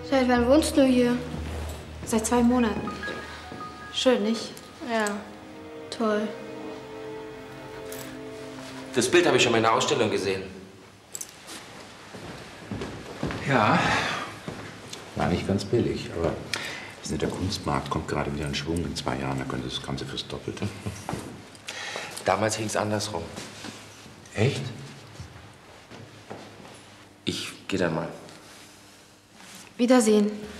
Seit wann wohnst du hier? Seit 2 Monaten. Schön, nicht? Ja, toll. Das Bild habe ich schon mal in der Ausstellung gesehen. Ja, war nicht ganz billig, aber der Kunstmarkt kommt gerade wieder in Schwung. In 2 Jahren, da könnte das Ganze fürs Doppelte. Damals hing es andersrum. Echt? Ich gehe dann mal. Wiedersehen.